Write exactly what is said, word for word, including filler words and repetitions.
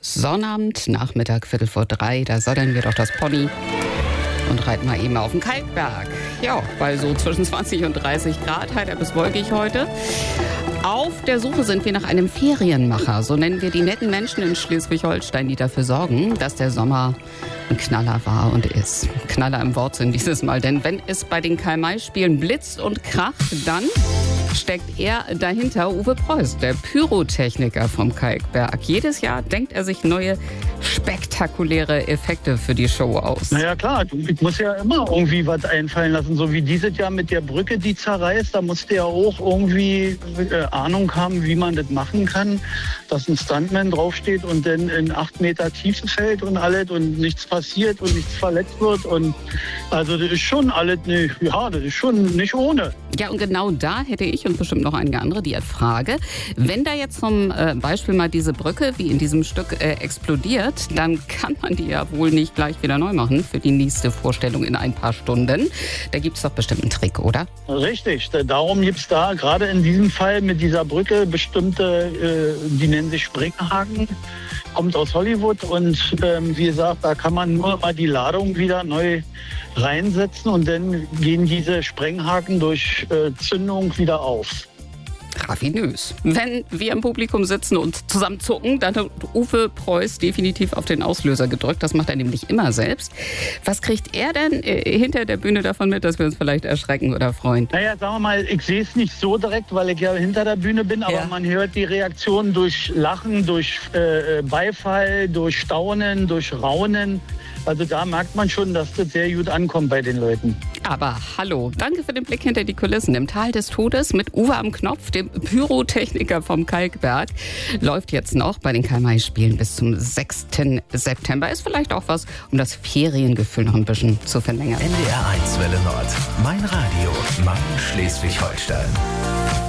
Sonnabend, Nachmittag, Viertel vor drei, da satteln wir doch das Pony und reiten mal eben auf den Kalkberg. Ja, bei so zwischen zwanzig und dreißig Grad, heiter bis wolkig heute. Auf der Suche sind wir nach einem Ferienmacher. So nennen wir die netten Menschen in Schleswig-Holstein, die dafür sorgen, dass der Sommer ein Knaller war und ist. Knaller im Wortsinn dieses Mal. Denn wenn es bei den Karl-May-Spielen blitzt und kracht, dann steckt er dahinter, Uwe Preuß, der Pyrotechniker vom Kalkberg. Jedes Jahr denkt er sich neue spektakuläre Effekte für die Show aus. Naja klar, ich muss ja immer irgendwie was einfallen lassen. So wie dieses Jahr mit der Brücke, die zerreißt, da musste ja auch irgendwie äh, Ahnung haben, wie man das machen kann, dass ein Stuntman draufsteht und dann in acht Meter Tiefe fällt und alles und nichts passiert und nichts verletzt wird. Und also das ist schon alles nicht, ja, das ist schon nicht ohne. Ja, und genau da hätte ich und bestimmt noch einige andere die Frage, wenn da jetzt zum äh, Beispiel mal diese Brücke wie in diesem Stück äh, explodiert, dann kann man die ja wohl nicht gleich wieder neu machen für die nächste Vorstellung in ein paar Stunden. Da gibt es doch bestimmt einen Trick, oder? Richtig, darum gibt es da gerade in diesem Fall mit dieser Brücke bestimmte, äh, die nennen sich Sprenghaken, kommt aus Hollywood und ähm, wie gesagt, da kann man nur mal die Ladung wieder neu reinsetzen und dann gehen diese Sprenghaken durch äh, Zündung wieder auf. Raffinös. Wenn wir im Publikum sitzen und zusammen zucken, dann hat Uwe Preuß definitiv auf den Auslöser gedrückt. Das macht er nämlich immer selbst. Was kriegt er denn äh, hinter der Bühne davon mit, dass wir uns vielleicht erschrecken oder freuen? Naja, sagen wir mal, ich sehe es nicht so direkt, weil ich ja hinter der Bühne bin, aber ja. Man hört die Reaktion durch Lachen, durch äh, Beifall, durch Staunen, durch Raunen. Also da merkt man schon, dass das sehr gut ankommt bei den Leuten. Aber hallo, danke für den Blick hinter die Kulissen. Im Tal des Todes mit Uwe am Knopf, dem Pyrotechniker vom Kalkberg, läuft jetzt noch bei den Karl-May-Spielen bis zum sechsten September. Ist vielleicht auch was, um das Feriengefühl noch ein bisschen zu verlängern. N D R eins Welle Nord. Mein Radio, mein Schleswig-Holstein.